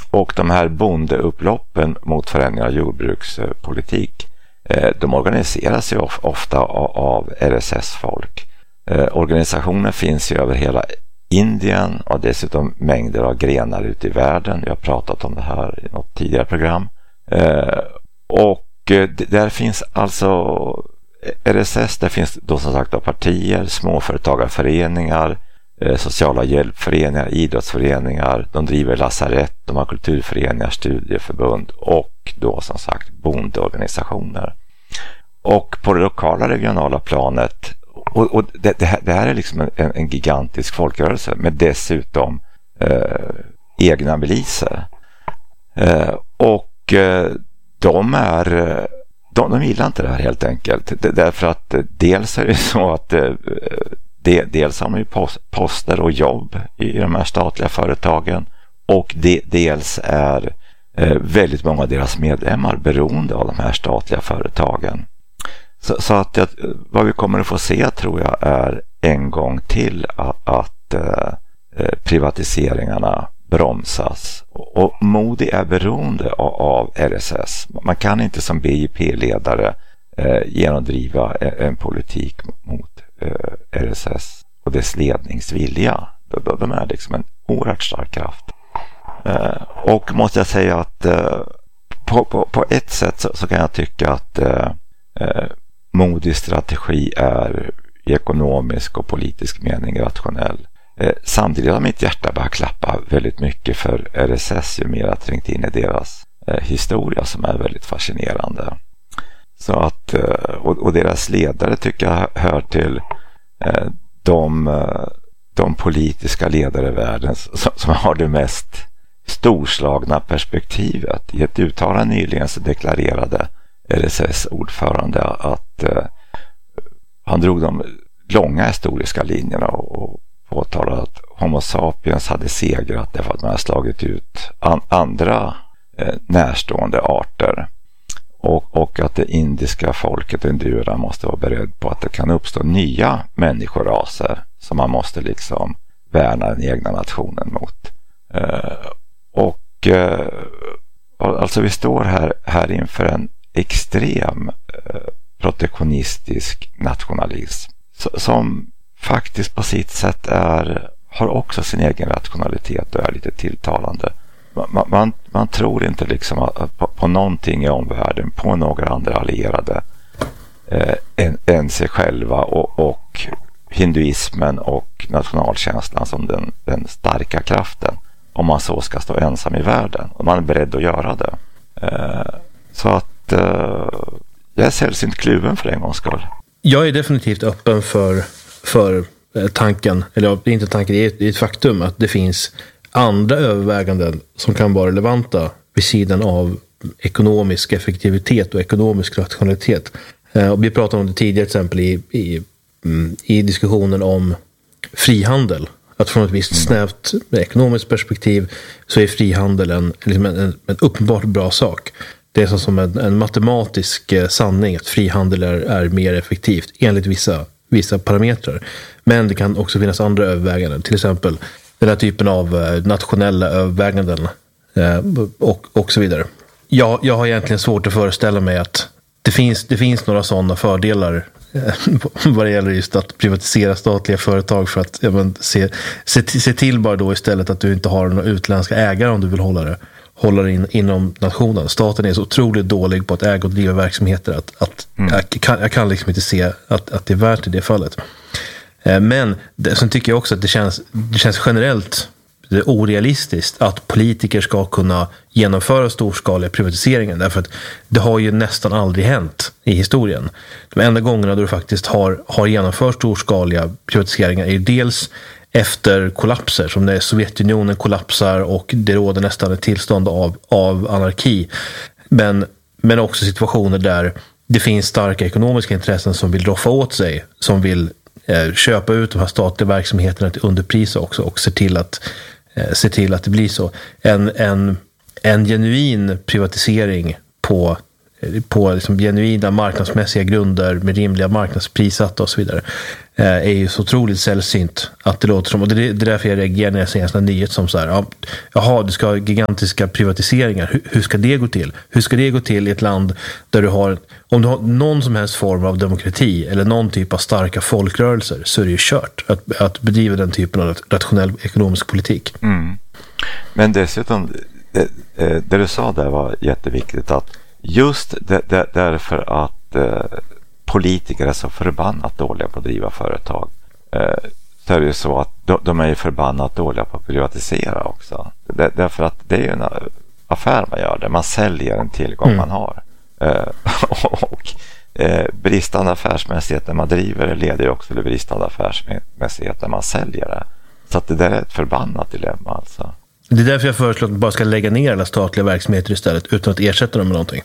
Och de här bondeupploppen mot förändringar av jordbrukspolitik, de organiseras ju ofta av RSS-folk. Organisationer finns ju över hela Indien och dessutom mängder av grenar ute i världen. Vi har pratat om det här i något tidigare program. Och där finns alltså RSS, där finns då som sagt då partier, småföretagarföreningar, sociala hjälpföreningar, idrottsföreningar, de driver lasarett, de har kulturföreningar, studieförbund och då som sagt bondeorganisationer. Och på det lokala regionala planet, och det här är liksom en gigantisk folkrörelse med dessutom egna miliser. Och de gillar inte det här helt enkelt. Därför att dels är det så att dels har man ju poster och jobb i de här statliga företagen, och dels är väldigt många av deras medlemmar beroende av de här statliga företagen. Så att vad vi kommer att få se, tror jag, är en gång till att privatiseringarna bromsas. Och Modi är beroende av RSS. Man kan inte som BIP-ledare genomdriva en politik mot RSS och dess ledningsvilja. De är liksom en oerhört stark kraft. Och måste jag säga att på ett sätt så kan jag tycka att Modis strategi är i ekonomisk och politisk mening rationell. Samtidigt har mitt hjärta bara klappa väldigt mycket för RSS ju mer jag trängt in i deras historia, som är väldigt fascinerande. Så att, och deras ledare tycker jag hör till de politiska ledare i världen som har det mest storslagna perspektivet. I ett uttalande nyligen så deklarerade RSS-ordförande att han drog de långa historiska linjerna och påtalade att Homo sapiens hade segrat därför att man har slagit ut andra närstående arter, och att det indiska folket, indierna, måste vara beredd på att det kan uppstå nya människoraser som man måste liksom värna den egna nationen mot. Alltså vi står här inför en extrem protektionistisk nationalism som faktiskt på sitt sätt har också sin egen rationalitet och är lite tilltalande. Man tror inte liksom på någonting i omvärlden, på några andra allierade än sig själva och hinduismen och nationalkänslan som den starka kraften, om man så ska stå ensam i världen, och man är beredd att göra det. Så att jag är sällsynt kluven för en gångs skull. Jag är definitivt öppen för tanken, eller det är inte tanken, det är ett faktum att det finns andra överväganden som kan vara relevanta vid sidan av ekonomisk effektivitet och ekonomisk rationalitet. Och vi pratade om det tidigare, till exempel i diskussionen om frihandel. Att från ett visst snävt ekonomiskt perspektiv så är frihandel en uppenbart bra sak. Det är som en matematisk sanning att frihandel är mer effektivt enligt vissa parametrar. Men det kan också finnas andra överväganden, till exempel den här typen av nationella överväganden och så vidare. Jag har egentligen svårt att föreställa mig att det finns några sådana fördelar vad det gäller just att privatisera statliga företag, för att se till bara då istället att du inte har några utländska ägare om du vill hålla det inom nationen. Staten är så otroligt dålig på att äga och driva verksamheter att jag kan liksom inte se att det är värt i det fallet. Men sen tycker jag också att det känns generellt orealistiskt att politiker ska kunna genomföra storskaliga privatiseringar, därför att det har ju nästan aldrig hänt i historien. De enda gångerna då det faktiskt har genomfört storskaliga privatiseringar är dels efter kollapser, som när Sovjetunionen kollapsar och det råder nästan ett tillstånd av anarki. Men också situationer där det finns starka ekonomiska intressen som vill roffa åt sig, som vill köpa ut de här statliga verksamheterna till underpris också, och se till att det blir så. En genuin privatisering på på liksom genuina marknadsmässiga grunder med rimliga marknadsprissatta och så vidare är ju så otroligt sällsynt att det låter som, och det är därför jag reagerar när jag ser en sån här nyhet som så här, jaha, du ska ha gigantiska privatiseringar, hur ska det gå till? Hur ska det gå till i ett land där du har, om du har någon som helst form av demokrati eller någon typ av starka folkrörelser, så är det ju kört att bedriva den typen av rationell ekonomisk politik. Men dessutom det du sa där var jätteviktigt, att just därför att politiker är så förbannat dåliga på att driva företag, så är det ju så att de är ju förbannat dåliga på att privatisera också. Därför att det är ju en affär man gör där man säljer en tillgång man har. Och bristande affärsmässighet när man driver det leder ju också till bristande affärsmässighet när man säljer det. Så att det där är ett förbannat dilemma alltså. Det är därför jag föreslår att man bara ska lägga ner alla statliga verksamheter istället utan att ersätta dem med någonting.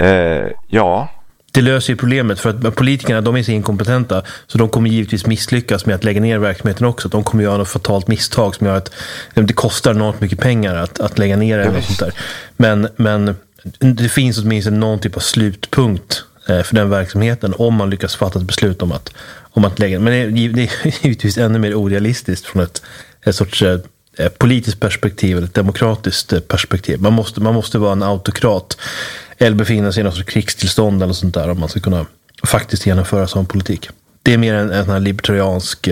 Ja. Det löser ju problemet, för att politikerna, de är så inkompetenta, så de kommer givetvis misslyckas med att lägga ner verksamheten också. De kommer göra något fatalt misstag som gör att det kostar enormt mycket pengar att lägga ner det och sånt där. Men det finns åtminstone någon typ av slutpunkt för den verksamheten om man lyckas fatta ett beslut om att lägga. Men det är givetvis ännu mer orealistiskt från ett sorts politiskt perspektiv eller ett demokratiskt perspektiv. Man måste vara en autokrat eller befinna sig i något sorts krigstillstånd eller sånt där om man ska kunna faktiskt genomföra sån politik. Det är mer en sån här libertariansk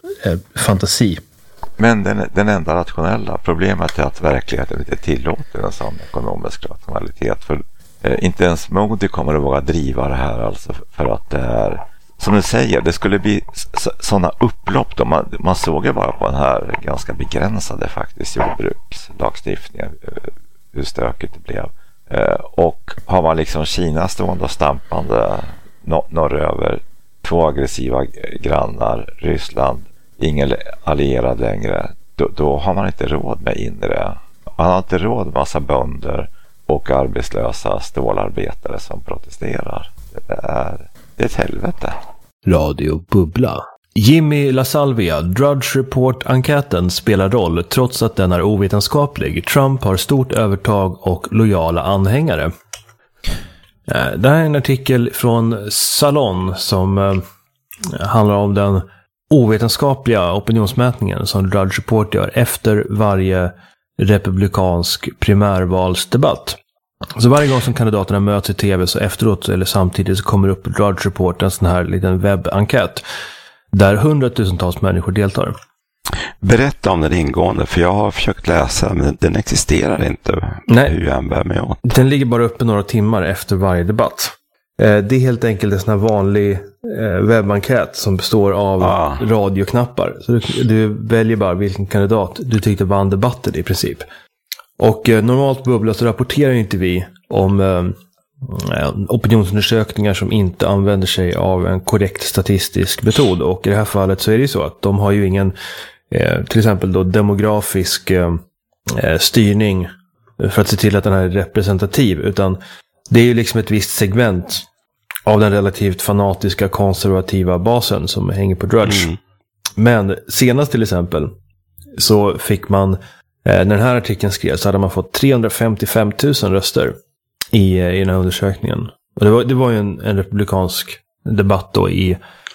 fantasi. Men den enda rationella problemet är att verkligheten inte tillåter en sån ekonomisk rationalitet. För inte ens Modi kommer att våga driva det här, alltså, för att det är, som du säger, det skulle bli sådana upplopp då. Man såg ju bara på den här ganska begränsade faktiskt jordbrukslagstiftningen hur stökigt det blev. Och har man liksom Kina stående och stampande norröver, 2 aggressiva grannar, Ryssland, ingen allierad längre, då har man inte råd med inre. Man har inte råd med massa bönder och arbetslösa stålarbetare som protesterar. Det är ett helvete. Radio Bubbla. Jimmy LaSalvia, Drudge Report-enkäten spelar roll trots att den är ovetenskaplig. Trump har stort övertag och lojala anhängare. Det här är en artikel från Salon som handlar om den ovetenskapliga opinionsmätningen som Drudge Report gör efter varje republikansk primärvalsdebatt. Så varje gång som kandidaterna möts i tv så efteråt eller samtidigt så kommer upp Drudge Report, en sån här liten webbenkät där 100,000-tals människor deltar. Berätta om den ingående, för jag har försökt läsa men den existerar inte. Nej, hur jag bär mig åt. Den ligger bara uppe några timmar efter varje debatt. Det är helt enkelt en sån här vanlig webbenkät som består av radioknappar. Så du väljer bara vilken kandidat du tyckte vann debatten i princip. Och normalt Bubbla så rapporterar inte vi om opinionsundersökningar som inte använder sig av en korrekt statistisk metod. Och i det här fallet så är det ju så att de har ju ingen till exempel då demografisk styrning för att se till att den här är representativ, utan det är ju liksom ett visst segment av den relativt fanatiska konservativa basen som hänger på Drudge. Men senast till exempel så fick man, när den här artikeln skrevs, så hade man fått 355 000 röster i den här undersökningen. Och det var ju en republikansk debatt då i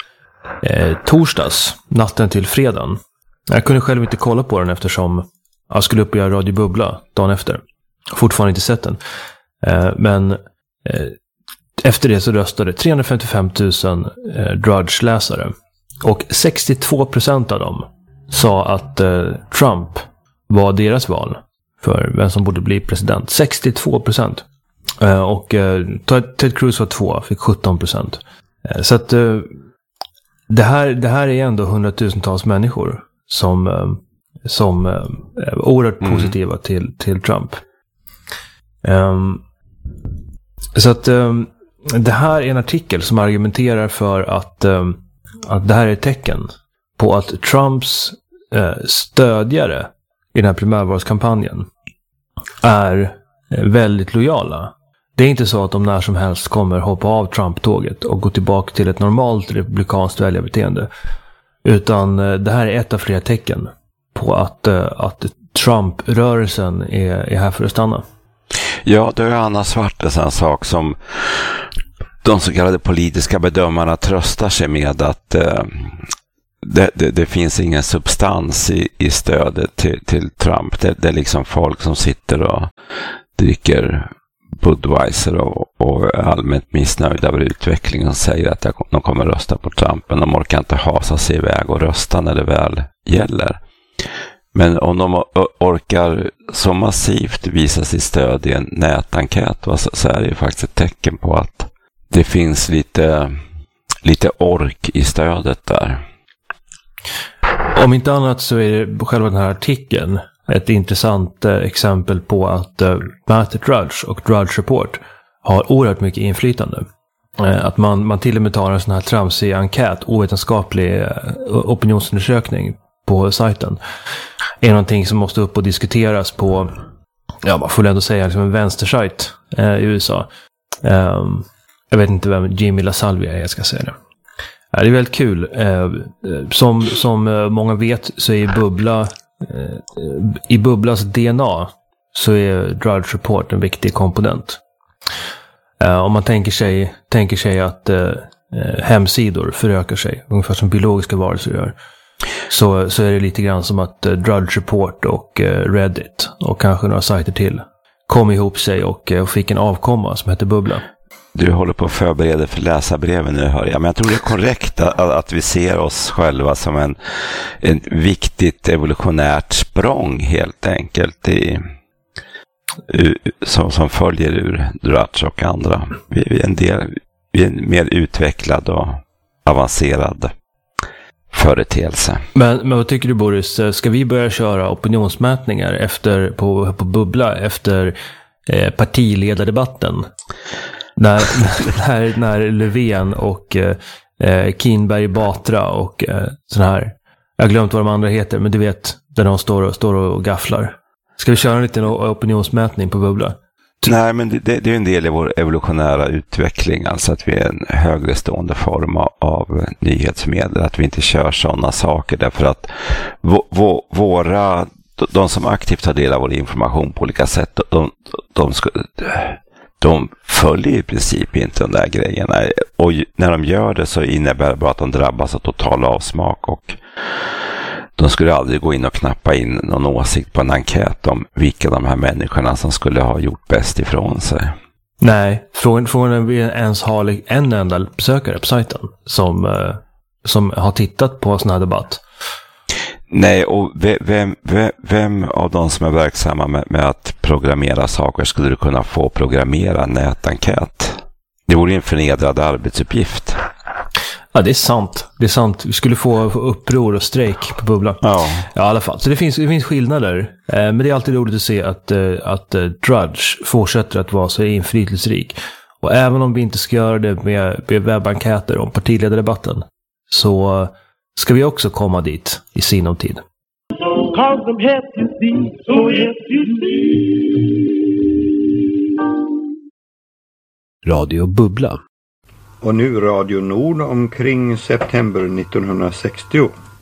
torsdags, natten till fredagen. Jag kunde själv inte kolla på den eftersom jag skulle upp och göra Radio Bubbla dagen efter. Fortfarande inte sett den. Men efter det så röstade 355 000 Drudge-läsare. Och 62% av dem sa att Trump var deras val för vem som borde bli president. 62%. Och Ted Cruz var 2, fick 17%. Så att det här är ändå 100,000-tals människor som är oerhört positiva till Trump. Så att det här är en artikel som argumenterar för att det här är ett tecken på att Trumps stödjare i den här primärvalskampanjen är väldigt lojala. Det är inte så att de när som helst kommer hoppa av Trump-tåget och gå tillbaka till ett normalt republikanskt väljarbeteende. Utan det här är ett av flera tecken på att Trump-rörelsen är här för att stanna. Ja, det är Anna Svartes en sak som de så kallade politiska bedömarna tröstar sig med att det finns ingen substans i stödet till Trump. Det är liksom folk som sitter och dricker Budweiser och är allmänt missnöjda över utvecklingen och säger att de kommer rösta på Trump, men de orkar inte hasa sig iväg och rösta när det väl gäller. Men om de orkar så massivt visa sitt stöd i en nätenkät så är det ju faktiskt ett tecken på att det finns lite ork i stödet där. Om inte annat så är det själva den här artikeln ett intressant exempel på att Matt Drudge och Drudge Report har oerhört mycket inflytande. Att man till och med tar en sån här tramsig enkät, ovetenskaplig opinionsundersökning på sajten, är någonting som måste upp och diskuteras på, ja, man får ändå säga liksom en vänstersajt i USA. Jag vet inte vem Jimmy LaSalvia är, jag ska säga det. Det är väldigt kul. Som många vet så är i Bubblas DNA så är Drudge Report en viktig komponent. Om man tänker sig att hemsidor förökar sig, ungefär som biologiska varelser gör, så är det lite grann som att Drudge Report och Reddit och kanske några sajter till kom ihop sig och fick en avkomma som heter Bubbla. Du håller på att förbereda för läsarbreven nu, hör jag. Men jag tror det är korrekt att vi ser oss själva som en viktigt evolutionärt språng helt enkelt som följer ur Drudge och andra. Vi är en mer utvecklad och avancerad företeelse. Men vad tycker du, Boris? Ska vi börja köra opinionsmätningar på Bubbla efter partiledardebatten? När Löfven och Kinberg Batra och sån här, jag har glömt vad de andra heter, men du vet, där de står och gafflar. Ska vi köra en liten opinionsmätning på Bubbla? Nej, men det är en del i vår evolutionära utveckling, alltså att vi är en högre stående form av nyhetsmedel, att vi inte kör sådana saker, därför att de som aktivt tar del av vår information på olika sätt, de följer i princip inte de där grejerna, och när de gör det så innebär det bara att de drabbas av total avsmak, och de skulle aldrig gå in och knappa in någon åsikt på en enkät om vilka de här människorna som skulle ha gjort bäst ifrån sig. Nej, frågan är vi ens har en enda besökare på sajten som har tittat på sån här debatt. Nej, och vem av de som är verksamma med att programmera saker skulle du kunna få programmera nätenkät? Det vore en förnedrad arbetsuppgift. Ja, det är sant. Vi skulle få uppror och strejk på Bubbla. Ja, i alla fall. Så det finns skillnader. Men det är alltid roligt att se att Drudge fortsätter att vara så inflytelserik. Och även om vi inte ska göra det med webbenkäter om partiledardebatten, så ska vi också komma dit i sinom tid. Radio Bubbla. Och nu Radio Nord omkring september 1960.